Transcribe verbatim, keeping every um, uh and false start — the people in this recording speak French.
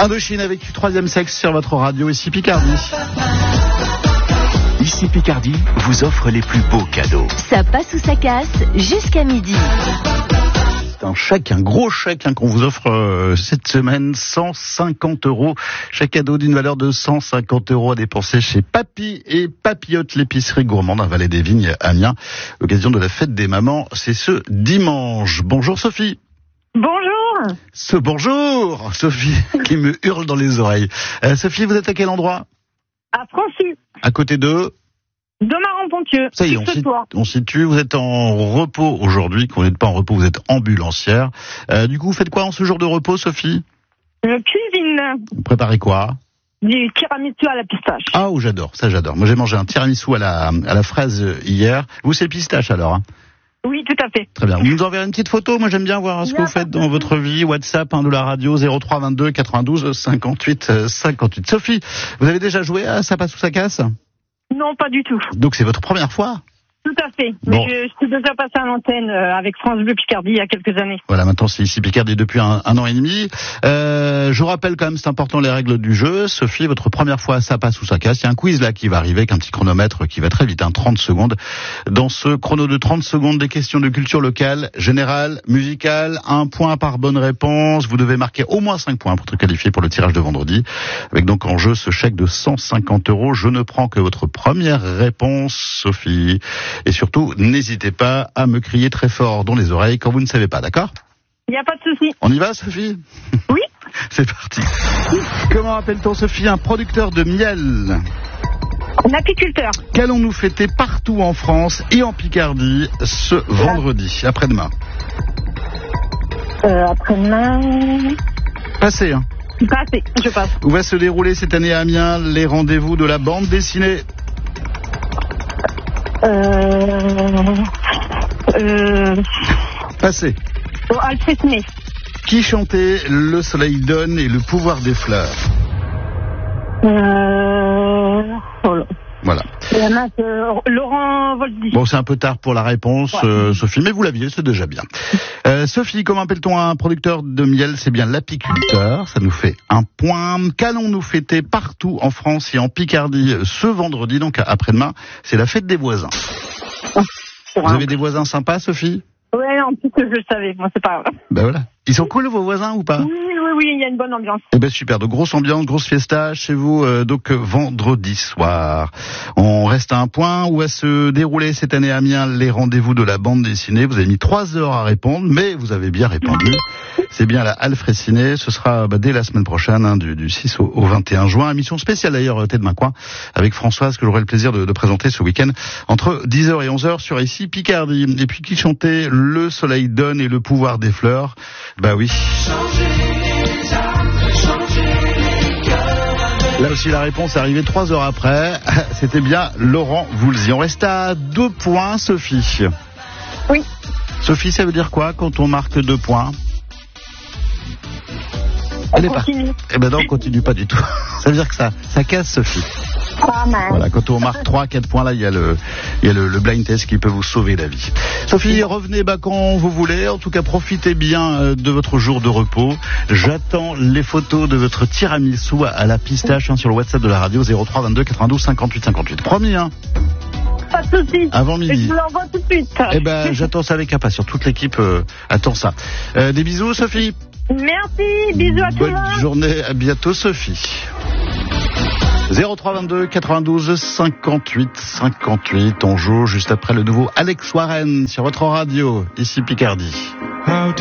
Indochine avec Troisième Sexe sur votre radio, ici Picardie. Ici Picardie vous offre les plus beaux cadeaux. Ça passe ou ça casse jusqu'à midi. C'est un chèque, un gros chèque hein, qu'on vous offre euh, cette semaine, cent cinquante euros. Chaque cadeau d'une valeur de cent cinquante euros à dépenser chez Papy et Papillote, l'épicerie gourmande à Vallée des Vignes, Amiens. L'occasion de la fête des mamans, c'est ce dimanche. Bonjour Sophie. Bonjour. Ce bonjour Sophie qui me hurle dans les oreilles. Euh, Sophie, vous êtes à quel endroit? À Francy. À côté de De Maran-Pontieux. Ça y est, on, sit- on situe. Vous êtes en repos aujourd'hui. Quand vous n'êtes pas en repos, vous êtes ambulancière. Euh, du coup, vous faites quoi en ce jour de repos, Sophie? Je cuisine. Vous préparez quoi? Du tiramisu à la pistache. Ah, oh, j'adore, ça j'adore. Moi, j'ai mangé un tiramisu à la, à la fraise hier. Vous, c'est pistache alors hein? Oui, tout à fait. Très bien. Vous nous enverrez une petite photo. Moi, j'aime bien voir ce que vous faites dans votre vie. WhatsApp hein, de la radio zéro trois vingt-deux quatre-vingt-douze cinquante-huit cinquante-huit. Sophie, vous avez déjà joué à Ça passe ou ça casse? Non, pas du tout. Donc, c'est votre première fois? Tout à fait. Mais Bon. je, je suis déjà passé à l'antenne euh, avec France Bleu Picardie il y a quelques années. Voilà, maintenant c'est ici Picardie depuis un, un an et demi. Euh, je vous rappelle quand même, c'est important, les règles du jeu. Sophie, votre première fois, ça passe ou ça casse. Il y a un quiz là qui va arriver avec un petit chronomètre qui va très vite, hein, trente secondes. Dans ce chrono de trente secondes, des questions de culture locale, générale, musicale, un point par bonne réponse. Vous devez marquer au moins cinq points pour être qualifié pour le tirage de vendredi. Avec donc en jeu ce chèque de cent cinquante euros. Je ne prends que votre première réponse, Sophie. Et surtout, n'hésitez pas à me crier très fort dans les oreilles quand vous ne savez pas, d'accord? Il n'y a pas de souci. On y va, Sophie? Oui. C'est parti. Comment appelle-t-on, Sophie, un producteur de miel? Un apiculteur. Qu'allons-nous fêter partout en France et en Picardie ce vendredi, après-demain? Euh, après-demain. Passez, hein. Passé, je passe. Où va se dérouler cette année à Amiens les rendez-vous de la bande dessinée? Euh. Euh. Passez. Au Alfred Smith. Qui chantait Le soleil donne et le pouvoir des fleurs? Euh. Oh là. Voilà. Euh, mince, euh, Laurent Voldy. Bon, c'est un peu tard pour la réponse, Ouais. euh, Sophie, mais vous l'aviez, c'est déjà bien. Euh, Sophie, comment appelle-t-on un producteur de miel? C'est bien l'apiculteur, ça nous fait un point. Qu'allons-nous fêter partout en France et en Picardie ce vendredi, donc après-demain? C'est la fête des voisins. Vous avez des voisins sympas, Sophie? Ouais, en plus je le savais, moi c'est pas grave. Ben voilà. Ils sont cool, vos voisins, ou pas? Oui, oui, oui, il y a une bonne ambiance. Eh ben super, de grosse ambiance, grosse fiesta chez vous, euh, donc euh, vendredi soir. On reste à un point où va se dérouler cette année à Amiens les rendez-vous de la bande dessinée. Vous avez mis trois heures à répondre, mais vous avez bien répondu. C'est bien la Alfred Ciné. Ce sera bah, dès la semaine prochaine, hein, du, du six au, au vingt et un juin. Émission spéciale d'ailleurs, Tête de ma coin, avec Françoise, que j'aurai le plaisir de, de présenter ce week-end entre dix heures et onze heures sur ici Picardie. Et puis qui chantait Le soleil donne et le pouvoir des fleurs? Bah oui. Là aussi la réponse est arrivée trois heures après. C'était bien Laurent Voulzy. On reste à deux points, Sophie. Oui. Sophie, ça veut dire quoi quand on marque deux points? On Elle est continue. pas. Eh ben non, on continue pas du tout. Ça veut dire que ça, ça casse, Sophie. Pas mal. Voilà, quand on marque trois, quatre points, là, il y a le, il y a le, le blind test qui peut vous sauver la vie. Sophie, revenez bah, quand vous voulez. En tout cas, profitez bien euh, de votre jour de repos. J'attends les photos de votre tiramisu à la pistache hein, sur le WhatsApp de la radio zéro trois vingt-deux quatre-vingt-douze cinquante-huit cinquante-huit. Promis, hein. Pas de soucis. Avant midi. Et je vous l'envoie tout de suite. Eh ben, j'attends ça avec impatience. Toute l'équipe euh, attend ça. Euh, des bisous, Sophie. Merci, bisous à tout le Bonne monde. journée, à bientôt, Sophie. zéro trois vingt-deux quatre-vingt-douze cinquante-huit cinquante-huit. On joue juste après le nouveau Alex Warren sur votre radio, ici Picardie.